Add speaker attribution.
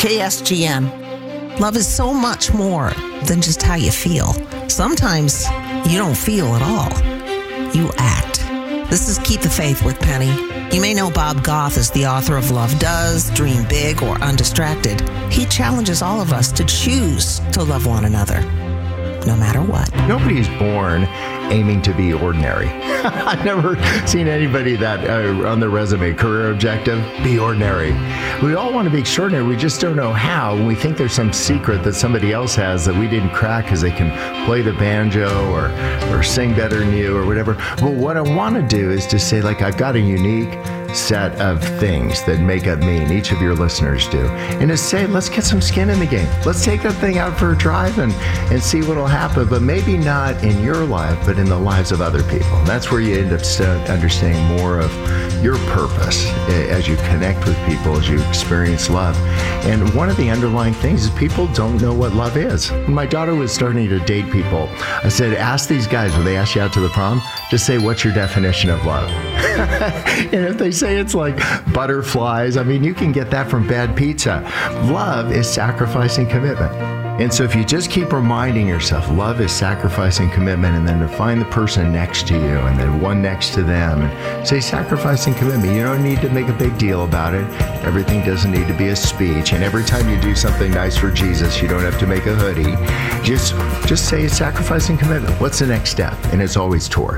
Speaker 1: KSGM. Love is so much more than just how you feel. Sometimes you don't feel at all. You act. This is Keep the Faith with Penny. You may know Bob Goff as the author of Love Does, Dream Big, or Undistracted. He challenges all of us to choose to love one another, no matter what.
Speaker 2: Nobody is born aiming to be ordinary. I've never seen anybody that on their resume, career objective, be ordinary. We all want to be extraordinary. We just don't know how. We think there's some secret that somebody else has that we didn't crack because they can play the banjo or sing better than you or whatever. But what I want to do is to say, like, I've got a unique set of things that make up me, and each of your listeners do. And to say, let's get some skin in the game. Let's take that thing out for a drive and see what'll happen, but maybe not in your life, but in the lives of other people. And that's where you end up understanding more of your purpose as you connect with people, as you experience love. And one of the underlying things is people don't know what love is. When my daughter was starting to date people, I said, ask these guys, when they ask you out to the prom, just say, what's your definition of love? And if they say it's like butterflies, I mean, you can get that from bad pizza. Love is sacrifice and commitment. And so if you just keep reminding yourself, love is sacrifice and commitment, and then to find the person next to you and then one next to them and say sacrifice and commitment. You don't need to make a big deal about it. Everything doesn't need to be a speech. And every time you do something nice for Jesus, you don't have to make a hoodie. Just say sacrifice and commitment. What's the next step? And it's always toward.